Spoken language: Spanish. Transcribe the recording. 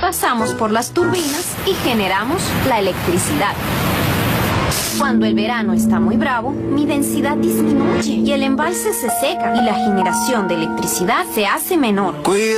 pasamos por las turbinas y generamos la electricidad. Cuando el verano está muy bravo, mi densidad disminuye y el embalse se seca y la generación de electricidad se hace menor.